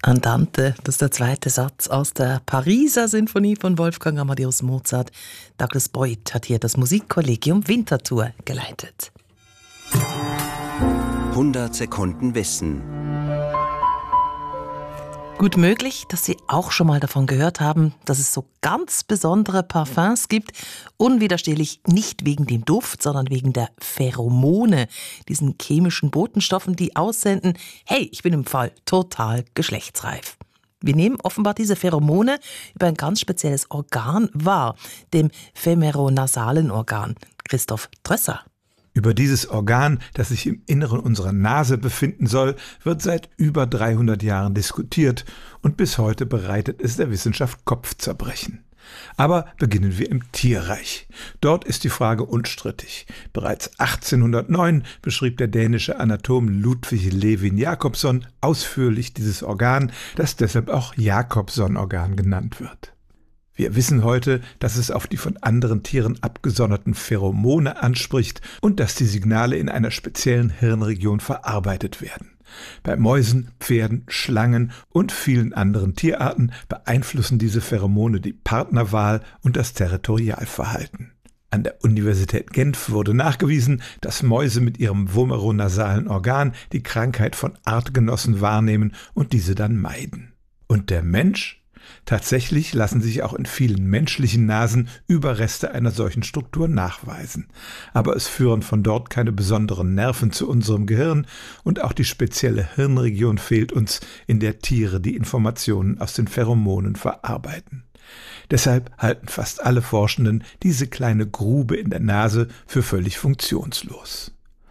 Andante, das ist der zweite Satz aus der Pariser Sinfonie von Wolfgang Amadeus Mozart. Douglas Boyd hat hier das Musikkollegium Winterthur geleitet. 100 Sekunden Wissen. Gut möglich, dass Sie auch schon mal davon gehört haben, dass es so ganz besondere Parfums gibt. Unwiderstehlich nicht wegen dem Duft, sondern wegen der Pheromone, diesen chemischen Botenstoffen, die aussenden: hey, ich bin im Fall total geschlechtsreif. Wir nehmen offenbar diese Pheromone über ein ganz spezielles Organ wahr, dem femoronasalen Organ. Christoph Drösser. Über dieses Organ, das sich im Inneren unserer Nase befinden soll, wird seit über 300 Jahren diskutiert und bis heute bereitet es der Wissenschaft Kopfzerbrechen. Aber beginnen wir im Tierreich. Dort ist die Frage unstrittig. Bereits 1809 beschrieb der dänische Anatom Ludwig Levin Jakobson ausführlich dieses Organ, das deshalb auch Jakobson-Organ genannt wird. Wir wissen heute, dass es auf die von anderen Tieren abgesonderten Pheromone anspricht und dass die Signale in einer speziellen Hirnregion verarbeitet werden. Bei Mäusen, Pferden, Schlangen und vielen anderen Tierarten beeinflussen diese Pheromone die Partnerwahl und das Territorialverhalten. An der Universität Genf wurde nachgewiesen, dass Mäuse mit ihrem vomeronasalen Organ die Krankheit von Artgenossen wahrnehmen und diese dann meiden. Und der Mensch? Tatsächlich lassen sich auch in vielen menschlichen Nasen Überreste einer solchen Struktur nachweisen. Aber es führen von dort keine besonderen Nerven zu unserem Gehirn und auch die spezielle Hirnregion fehlt uns, in der Tiere die Informationen aus den Pheromonen verarbeiten. Deshalb halten fast alle Forschenden diese kleine Grube in der Nase für völlig funktionslos.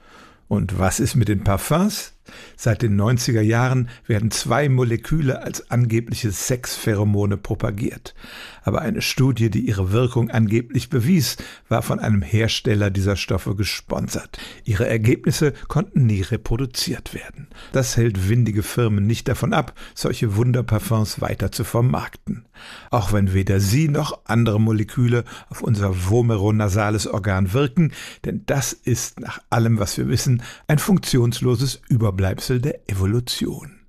Und was ist mit den Parfums? Seit den 90er Jahren werden 2 Moleküle als angebliche Sexpheromone propagiert. Aber eine Studie, die ihre Wirkung angeblich bewies, war von einem Hersteller dieser Stoffe gesponsert. Ihre Ergebnisse konnten nie reproduziert werden. Das hält windige Firmen nicht davon ab, solche Wunderparfums weiter zu vermarkten. Auch wenn weder sie noch andere Moleküle auf unser vomeronasales Organ wirken, denn das ist nach allem, was wir wissen, ein funktionsloses Überbleibsel der Evolution.